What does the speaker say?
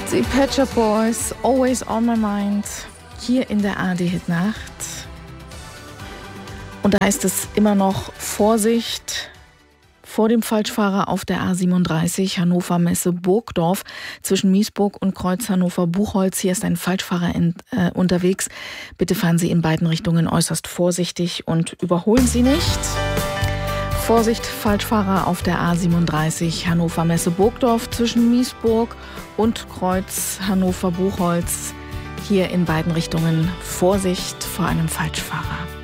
Die Pet Shop Boys, Always on My Mind, hier in der ARD-Hit-Nacht. Und da heißt es immer noch Vorsicht vor dem Falschfahrer auf der A37 Hannover-Messe Burgdorf zwischen Miesburg und Kreuz Hannover-Buchholz. Hier ist ein Falschfahrer unterwegs. Bitte fahren Sie in beiden Richtungen äußerst vorsichtig und überholen Sie nicht. Vorsicht, Falschfahrer auf der A37 Hannover-Messe Burgdorf zwischen Miesburg und Kreuz Hannover-Buchholz. Hier in beiden Richtungen Vorsicht vor einem Falschfahrer.